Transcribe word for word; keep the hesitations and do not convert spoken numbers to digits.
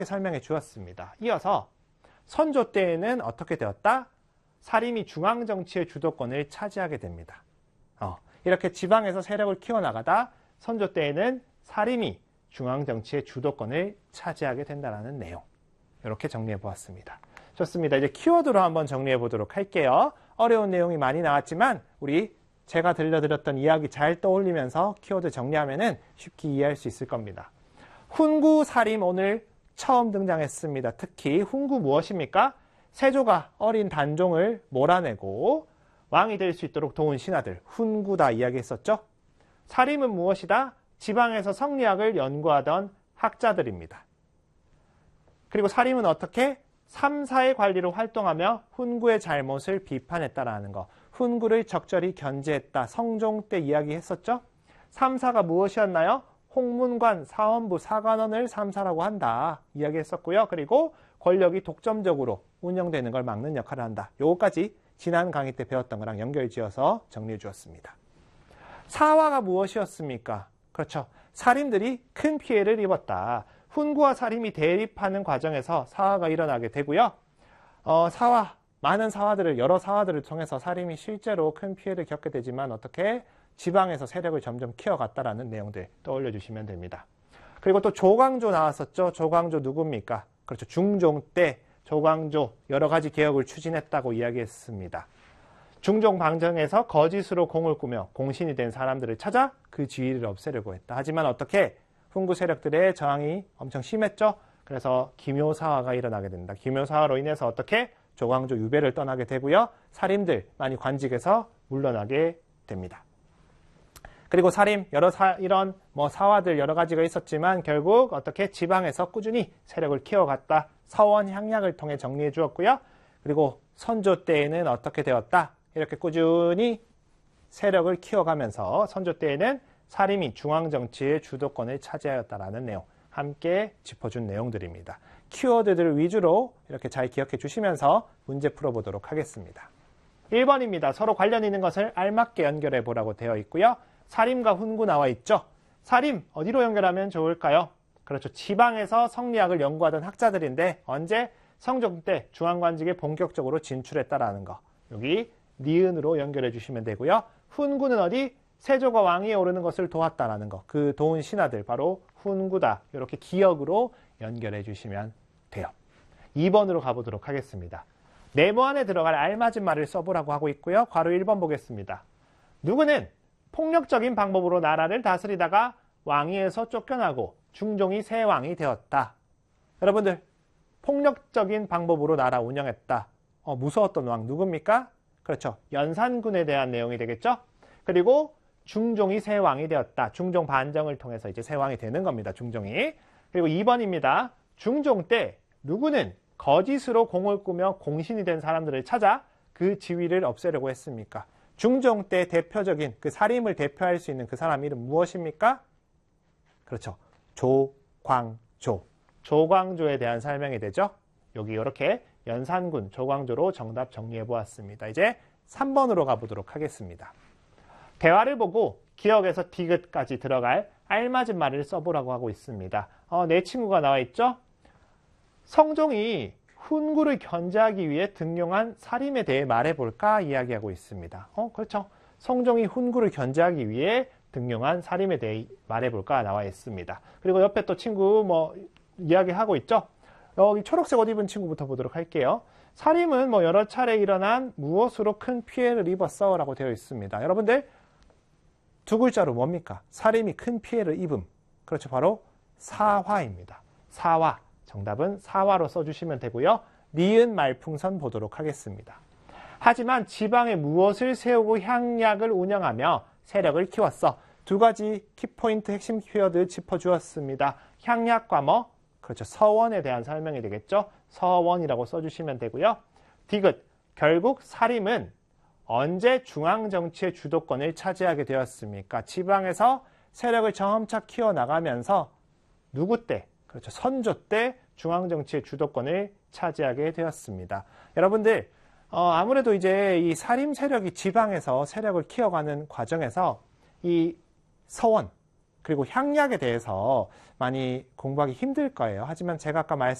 설명해 주었습니다. 이어서 선조 때에는 어떻게 되었다? 사림이 중앙정치의 주도권을 차지하게 됩니다. 어, 이렇게 지방에서 세력을 키워나가다 선조 때에는 사림이 중앙정치의 주도권을 차지하게 된다는 내용. 이렇게 정리해 보았습니다. 좋습니다. 이제 키워드로 한번 정리해 보도록 할게요. 어려운 내용이 많이 나왔지만 우리 제가 들려드렸던 이야기 잘 떠올리면서 키워드 정리하면은 쉽게 이해할 수 있을 겁니다. 훈구, 사림 오늘 처음 등장했습니다. 특히 훈구 무엇입니까? 세조가 어린 단종을 몰아내고 왕이 될 수 있도록 도운 신하들, 훈구다 이야기했었죠. 사림은 무엇이다? 지방에서 성리학을 연구하던 학자들입니다. 그리고 사림은 어떻게? 삼사의 관리로 활동하며 훈구의 잘못을 비판했다라는 거. 훈구를 적절히 견제했다. 성종 때 이야기했었죠. 삼사가 무엇이었나요? 홍문관, 사원부, 사관원을 삼사라고 한다. 이야기했었고요. 그리고 권력이 독점적으로 운영되는 걸 막는 역할을 한다. 요거까지 지난 강의 때 배웠던 거랑 연결지어서 정리해 주었습니다. 사화가 무엇이었습니까? 그렇죠. 사림들이 큰 피해를 입었다. 훈구와 사림이 대립하는 과정에서 사화가 일어나게 되고요. 어, 사화, 많은 사화들을, 여러 사화들을 통해서 사림이 실제로 큰 피해를 겪게 되지만 어떻게 지방에서 세력을 점점 키워갔다라는 내용들 떠올려 주시면 됩니다. 그리고 또 조광조 나왔었죠. 조광조 누굽니까? 그렇죠. 중종 때 조광조 여러 가지 개혁을 추진했다고 이야기했습니다. 중종 방정에서 거짓으로 공을 꾸며 공신이 된 사람들을 찾아 그 지위를 없애려고 했다. 하지만 어떻게? 훈구 세력들의 저항이 엄청 심했죠. 그래서 기묘사화가 일어나게 된다. 기묘사화로 인해서 어떻게? 조광조 유배를 떠나게 되고요. 사림들 많이 관직에서 물러나게 됩니다. 그리고 사림, 여러 사, 이런 뭐 사화들 여러 가지가 있었지만 결국 어떻게 지방에서 꾸준히 세력을 키워갔다. 서원 향약을 통해 정리해 주었고요. 그리고 선조 때에는 어떻게 되었다? 이렇게 꾸준히 세력을 키워가면서 선조 때에는 사림이 중앙정치의 주도권을 차지하였다라는 내용 함께 짚어준 내용들입니다. 키워드들 위주로 이렇게 잘 기억해 주시면서 문제 풀어보도록 하겠습니다. 일 번입니다. 서로 관련 있는 것을 알맞게 연결해 보라고 되어 있고요. 사림과 훈구 나와 있죠. 사림 어디로 연결하면 좋을까요? 그렇죠. 지방에서 성리학을 연구하던 학자들인데 언제? 성종 때 중앙관직에 본격적으로 진출했다라는 거. 여기 니은으로 연결해 주시면 되고요. 훈구는 어디? 세조가 왕위에 오르는 것을 도왔다라는 거. 그 도운 신하들 바로 훈구다. 이렇게 기억으로 연결해 주시면 돼요. 이 번으로 가보도록 하겠습니다. 네모 안에 들어갈 알맞은 말을 써보라고 하고 있고요. 괄호 일 번 보겠습니다. 누구는 폭력적인 방법으로 나라를 다스리다가 왕위에서 쫓겨나고 중종이 새 왕이 되었다. 여러분들 폭력적인 방법으로 나라 운영했다. 어, 무서웠던 왕 누굽니까? 그렇죠. 연산군에 대한 내용이 되겠죠. 그리고 중종이 새 왕이 되었다. 중종 반정을 통해서 이제 새 왕이 되는 겁니다. 중종이. 그리고 이 번입니다. 중종 때 누구는 거짓으로 공을 꾸며 공신이 된 사람들을 찾아 그 지위를 없애려고 했습니까? 중종 때 대표적인 그 사림을 대표할 수 있는 그 사람 이름 무엇입니까? 그렇죠. 조광조. 조광조에 대한 설명이 되죠. 여기 이렇게 연산군 조광조로 정답 정리해 보았습니다. 이제 삼 번으로 가보도록 하겠습니다. 대화를 보고 기억에서 디귿까지 들어갈 알맞은 말을 써보라고 하고 있습니다. 어, 내 친구가 나와 있죠? 성종이 훈구를 견제하기 위해 등용한 사림에 대해 말해볼까 이야기하고 있습니다. 어, 그렇죠. 성종이 훈구를 견제하기 위해 등용한 사림에 대해 말해볼까 나와 있습니다. 그리고 옆에 또 친구 뭐 이야기하고 있죠? 여기 초록색 옷 입은 친구부터 보도록 할게요. 사림은 뭐 여러 차례 일어난 무엇으로 큰 피해를 입었어? 라고 되어 있습니다. 여러분들 두 글자로 뭡니까? 사림이 큰 피해를 입음. 그렇죠. 바로 사화입니다. 사화. 정답은 사화로 써주시면 되고요. 니은 말풍선 보도록 하겠습니다. 하지만 지방에 무엇을 세우고 향약을 운영하며 세력을 키웠어. 두 가지 키포인트 핵심 키워드 짚어주었습니다. 향약과 뭐? 그렇죠. 서원에 대한 설명이 되겠죠. 서원이라고 써주시면 되고요. 디귿. 결국 사림은 언제 중앙정치의 주도권을 차지하게 되었습니까? 지방에서 세력을 점차 키워나가면서 누구 때? 그렇죠. 선조 때 중앙정치의 주도권을 차지하게 되었습니다. 여러분들 어, 아무래도 이제 이 사림 세력이 지방에서 세력을 키워가는 과정에서 이 서원, 그리고 향약에 대해서 많이 공부하기 힘들 거예요. 하지만 제가 아까 말씀